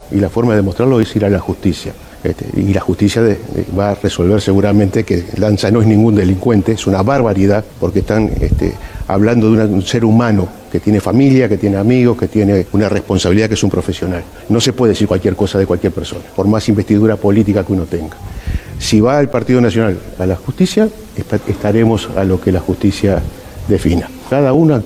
y la forma de demostrarlo es ir a la justicia. Y la justicia va a resolver seguramente que Lanza no es ningún delincuente, es una barbaridad, porque están hablando de un ser humano que tiene familia, que tiene amigos, que tiene una responsabilidad, que es un profesional. No se puede decir cualquier cosa de cualquier persona, por más investidura política que uno tenga. Si va el Partido Nacional a la justicia, estaremos a lo que la justicia defina. Cada uno